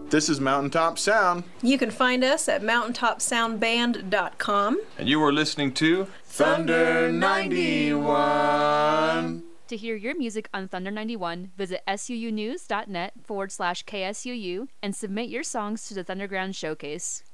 This is Mountaintop Sound. You can find us at mountaintopsoundband.com. And you are listening to Thunder 91. To hear your music on Thunder 91, visit suunews.net/KSUU and submit your songs to the Thunderground Showcase.